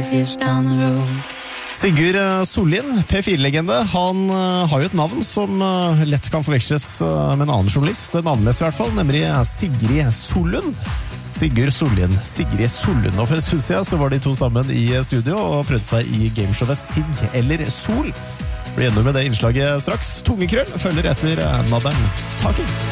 5 years down the road. Sigurd Sollien, P4-legende, han har jo et navn som lett kan forveksles med en annen journalist, navnmessig i hvert fall, nemlig Sigrid Sollund. Sigurd Sollien, Sigrid Sollund. Og for en stund siden så var de to sammen i studio og prøvde seg i gameshowet Sig eller Sol. Blir gjennom med det innslaget straks. Tungekrøll følger etter Modern Talking.